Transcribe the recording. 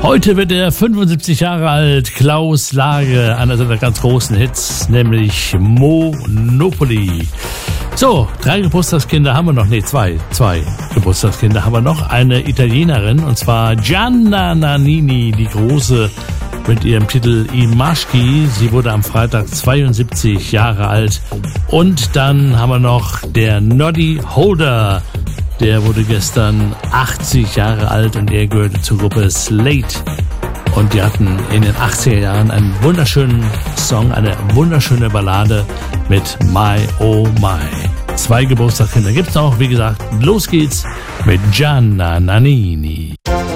Heute wird er 75 Jahre alt, Klaus Lage, einer seiner ganz großen Hits, nämlich Monopoly. So, 3 Geburtstagskinder haben wir noch, zwei Geburtstagskinder haben wir noch. Eine Italienerin, und zwar Gianna Nannini, die große, mit ihrem Titel I Maschi. Sie wurde am Freitag 72 Jahre alt. Und dann haben wir noch der Noddy Holder. Der wurde gestern 80 Jahre alt und er gehörte zur Gruppe Slate. Und die hatten in den 80er Jahren einen wunderschönen Song, eine wunderschöne Ballade mit My Oh My. 2 Geburtstagskinder gibt's noch. Wie gesagt, los geht's mit Gianna Nannini.